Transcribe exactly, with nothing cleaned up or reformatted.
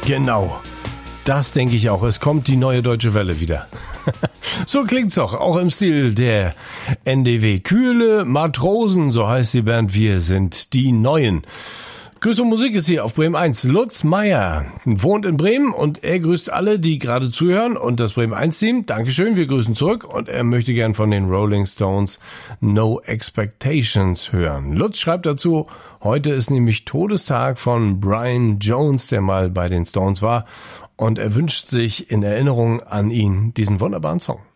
Genau. Das denke ich auch. Es kommt die neue Deutsche Welle wieder. So klingt's doch, auch im Stil der N D W. Kühle Matrosen, so heißt die Band. Wir sind die Neuen. Grüß und Musik ist hier auf Bremen eins. Lutz Meyer wohnt in Bremen und er grüßt alle, die gerade zuhören und das Bremen eins Team. Dankeschön, wir grüßen zurück und er möchte gern von den Rolling Stones No Expectations hören. Lutz schreibt dazu, heute ist nämlich Todestag von Brian Jones, der mal bei den Stones war, und er wünscht sich in Erinnerung an ihn diesen wunderbaren Song.